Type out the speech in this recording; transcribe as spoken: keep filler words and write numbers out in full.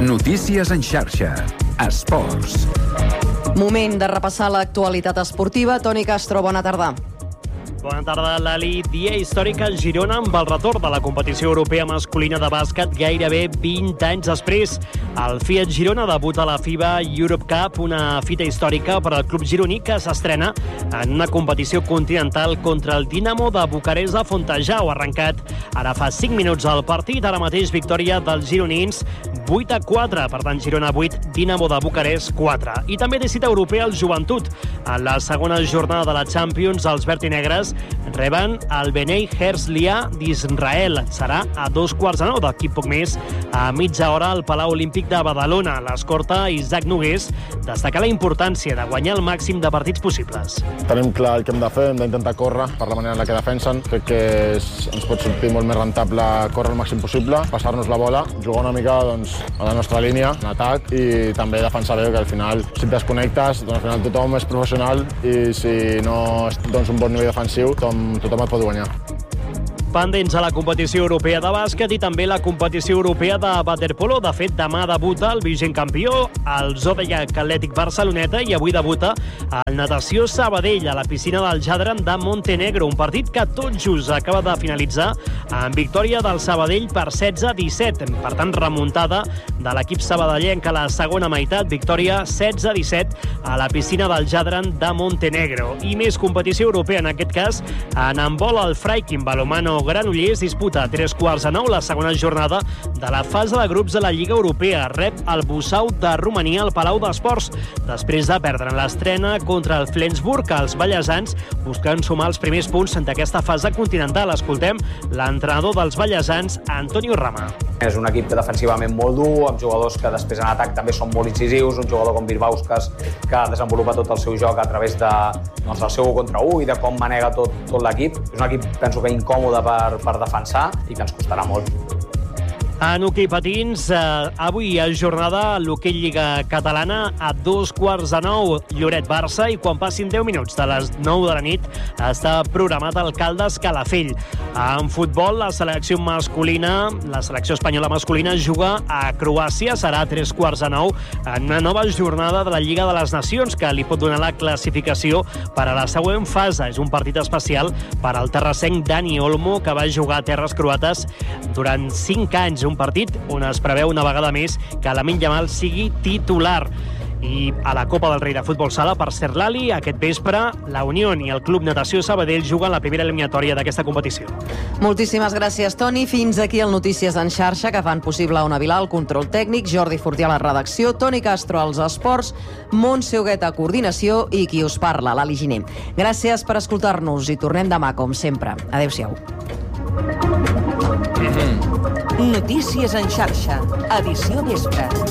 Notícies en xarxa. Esports. Moment de repassar l'actualitat esportiva. Toni Castro, bona tarda. Bona tarda, Lali. Dia històric al Girona amb el retorn de la competició europea masculina de bàsquet gairebé vint anys després. El Fiat Girona debuta a la FIBA Europe Cup, una fita històrica per al club gironí que s'estrena en una competició continental contra el Dinamo de Bucarest de Fontejau. Arrencat ara fa cinc minuts el partit, ara mateix victòria dels gironins vuit a quatre, per tant Girona vuit, Dinamo de Bucarest quatre. I també té cita europea al Joventut. En la segona jornada de la Champions, els vertinegres reben el Bnei Herzliya d'Israel. Serà a dos quarts de nou, d'aquí poc més, a mitja hora al Palau Olímpic de Badalona. L'escorta Isaac Nogués destaca la importància de guanyar el màxim de partits possibles. Tenim clar el que hem de fer, hem d'intentar córrer per la manera en la que defensen. Crec que és, ens pot sortir molt més rentable córrer el màxim possible, passar-nos la bola, jugar una mica doncs, a la nostra línia, en atac, i també defensar bé, que al final, si et desconnectes, doncs al final tothom és professional i si no és doncs, un bon nivell defensiu, tothom, tothom et pot guanyar. Pendents a la competició europea de bàsquet i també la competició europea de waterpolo. De fet, demà debuta el vigent campió, el Zodiac Atlètic Barceloneta, i avui debuta el Natació Sabadell a la piscina del Jadran de Montenegro. Un partit que tot just acaba de finalitzar amb victòria del Sabadell per setze a disset. Per tant, remuntada de l'equip sabadellenc a la segona meitat. Victòria setze a disset a la piscina del Jadran de Montenegro. I més competició europea, en aquest cas, en handbol el Freikin Balonmano Granollers disputa a tres quarts de nou la segona jornada de la fase de grups de la Lliga Europea. Rep el Bussau de Romania al Palau d'Esports, després de perdre en l'estrena contra el Flensburg. Els ballesans busquen sumar els primers punts d'aquesta fase continental. Escoltem l'entrenador dels ballesans, Antonio Rama. És un equip defensivament molt dur, amb jugadors que després en atac també són molt incisius, un jugador com Birbauskas que desenvolupa tot el seu joc a través de, doncs, del seu u contra u i de com manega tot, tot l'equip. És un equip, penso que incòmode per, per defensar i que ens costarà molt. En hoquei patins, eh, avui és jornada a l'hoquei Lliga Catalana a dos quarts de nou, Lloret-Barça, i quan passin deu minuts de les nou de la nit està programat el Caldes-Calafell. En futbol, la selecció masculina, la selecció espanyola masculina juga a Croàcia, serà a tres quarts de nou en una nova jornada de la Lliga de les Nacions que li pot donar la classificació per a la següent fase. És un partit especial per al terrassenc Dani Olmo, que va jugar a terres croates durant cinc anys. Un partit on es preveu una vegada més que Lamine Yamal sigui titular. I a la Copa del Rei de Futbol Sala, per ser l'Ali, aquest vespre, la Unió i el Club Natació Sabadell juguen la primera eliminatòria d'aquesta competició. Moltíssimes gràcies, Toni. Fins aquí el Notícies en xarxa, que fan possible Ona Vilà, el control tècnic, Jordi Fortià a la redacció, Toni Castro als esports, Montse Huguet a coordinació i qui us parla, l'Ali Giner. Gràcies per escoltar-nos i tornem demà, com sempre. Adéu-siau. Notícies en xarxa, edició vespre.